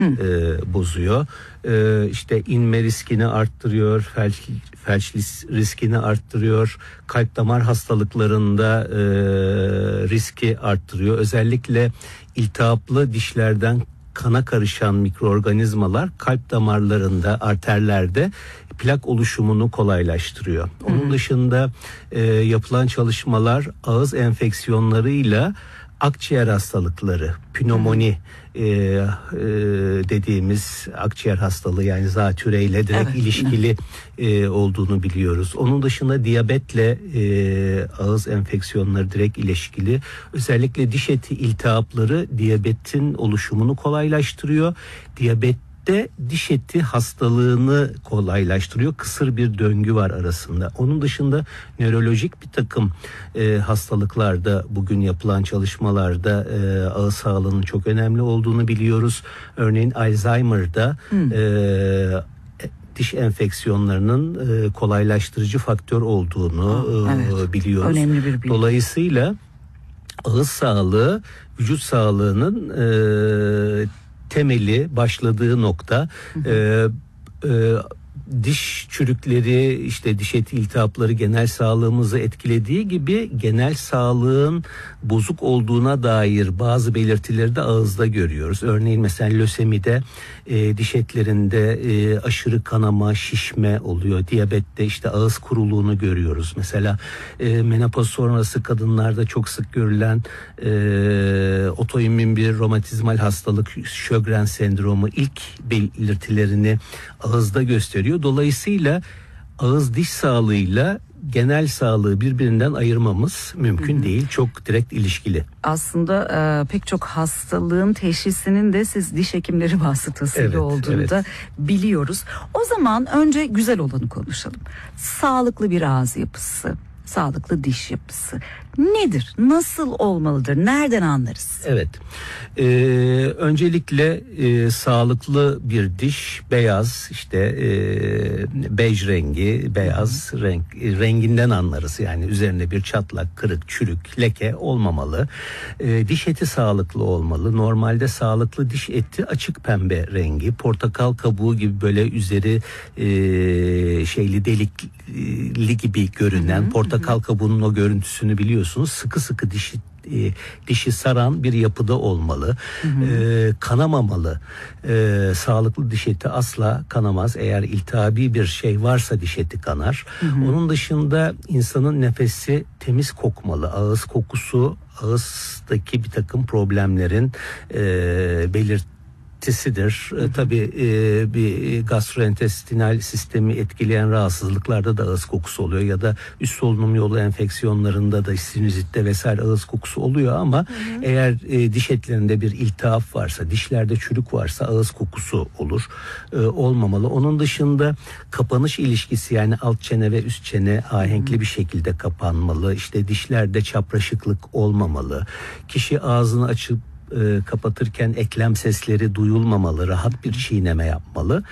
bozuyor. İşte inme riskini arttırıyor, felç riskini arttırıyor, kalp damar hastalıklarında riski arttırıyor. Özellikle iltihaplı dişlerden kana karışan mikroorganizmalar kalp damarlarında, arterlerde plak oluşumunu kolaylaştırıyor. Onun dışında yapılan çalışmalar ağız enfeksiyonlarıyla akciğer hastalıkları, pnömoni dediğimiz akciğer hastalığı, yani zatüreyle direkt ilişkili olduğunu biliyoruz. Onun dışında diyabetle ağız enfeksiyonları direkt ilişkili. Özellikle diş eti iltihapları diyabetin oluşumunu kolaylaştırıyor. Diyabette diş eti hastalığını kolaylaştırıyor. Kısır bir döngü var arasında. Onun dışında nörolojik bir takım hastalıklarda bugün yapılan çalışmalarda ağız sağlığının çok önemli olduğunu biliyoruz. Örneğin Alzheimer'da diş enfeksiyonlarının kolaylaştırıcı faktör olduğunu biliyoruz. Önemli bir bilgi. Dolayısıyla ağız sağlığı vücut sağlığının temeli, başladığı nokta. Diş çürükleri, işte diş eti iltihapları genel sağlığımızı etkilediği gibi genel sağlığın bozuk olduğuna dair bazı belirtileri de ağızda görüyoruz. Örneğin mesela lösemide diş etlerinde aşırı kanama, şişme oluyor. Diyabette işte ağız kuruluğunu görüyoruz. Mesela menopoz sonrası kadınlarda çok sık görülen otoimmün bir romatizmal hastalık, Sjögren sendromu ilk belirtilerini ağızda gösteriyor. Dolayısıyla ağız diş sağlığıyla genel sağlığı birbirinden ayırmamız mümkün değil. Çok direkt ilişkili. Aslında pek çok hastalığın teşhisinin de siz diş hekimleri vasıtasıyla olduğunu da biliyoruz. O zaman önce güzel olanı konuşalım. Sağlıklı bir ağız yapısı, sağlıklı diş yapısı nedir? Nasıl olmalıdır? Nereden anlarız? Evet. Öncelikle sağlıklı bir diş beyaz, işte bej rengi, beyaz renginden anlarız. Yani üzerinde bir çatlak, kırık, çürük, leke olmamalı. Diş eti sağlıklı olmalı. Normalde sağlıklı diş eti açık pembe rengi, portakal kabuğu gibi böyle üzeri şeyli, delikli gibi görünen, portakal kabuğunun o görüntüsünü biliyorsunuz. Sıkı sıkı dişi saran bir yapıda olmalı. Kanamamalı. Sağlıklı diş eti asla kanamaz. Eğer iltihabi bir şey varsa diş eti kanar. Onun dışında insanın nefesi temiz kokmalı. Ağız kokusu ağızdaki bir takım problemlerin belirtisidir. Tabii bir gastrointestinal sistemi etkileyen rahatsızlıklarda da ağız kokusu oluyor ya da üst solunum yolu enfeksiyonlarında da sinüzitte vesaire ağız kokusu oluyor ama eğer diş etlerinde bir iltihap varsa, dişlerde çürük varsa ağız kokusu olur. Olmamalı. Onun dışında kapanış ilişkisi, yani alt çene ve üst çene ahenkli bir şekilde kapanmalı. İşte dişlerde çapraşıklık olmamalı. Kişi ağzını açıp kapatırken eklem sesleri duyulmamalı, rahat bir çiğneme yapmalı.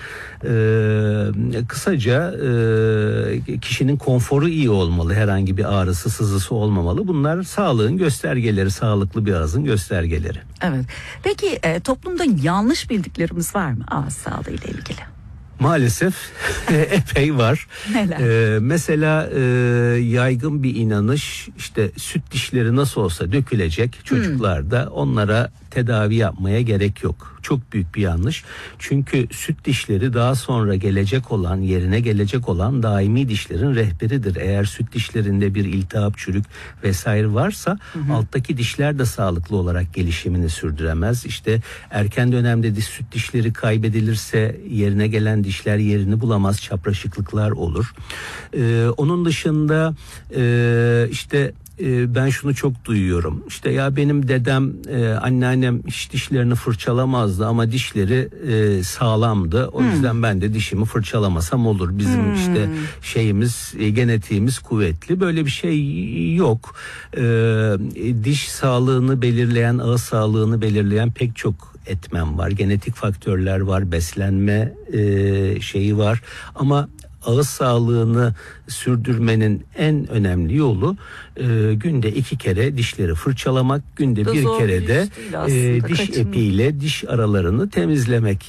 Kısaca kişinin konforu iyi olmalı, herhangi bir ağrısı, sızısı olmamalı. Bunlar sağlığın göstergeleri, sağlıklı bir ağzın göstergeleri. Evet. Peki toplumda yanlış bildiklerimiz var mı ağız sağlığı ile ilgili? Maalesef epey var. Mesela yaygın bir inanış, işte süt dişleri nasıl olsa dökülecek çocuklarda, onlara tedavi yapmaya gerek yok. Çok büyük bir yanlış. Çünkü süt dişleri daha sonra yerine gelecek olan daimi dişlerin rehberidir. Eğer süt dişlerinde bir iltihap, çürük vesaire varsa alttaki dişler de sağlıklı olarak gelişimini sürdüremez. İşte erken dönemde süt dişleri kaybedilirse yerine gelen dişler yerini bulamaz, çapraşıklıklar olur. Onun dışında işte ben şunu çok duyuyorum. İşte ya benim dedem, anneannem hiç dişlerini fırçalamazdı ama dişleri sağlamdı. O yüzden ben de dişimi fırçalamasam olur. Bizim işte şeyimiz, genetiğimiz kuvvetli. Böyle bir şey yok. Diş sağlığını belirleyen, ağız sağlığını belirleyen pek çok etmen var. Genetik faktörler var, beslenme şeyi var. Ama ağız sağlığını sürdürmenin en önemli yolu günde 2 kere dişleri fırçalamak, günde bir kere de diş epiyle diş aralarını temizlemek.